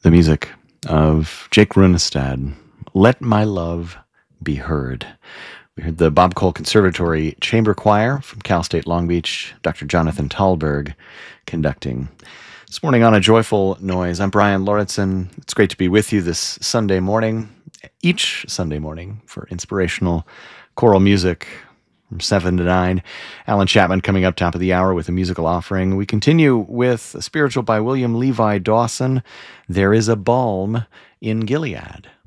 The music of Jake Runestad, Let My Love Be Heard. We heard the Bob Cole Conservatory Chamber Choir from Cal State Long Beach, Dr. Jonathan Thalberg conducting. This morning on A Joyful Noise, I'm Brian Lauritsen. It's great to be with you this Sunday morning, each Sunday morning, for inspirational choral music from 7 to 9. Alan Chapman coming up top of the hour with a musical offering. We continue with a spiritual by William Levi Dawson, There is a Balm in Gilead.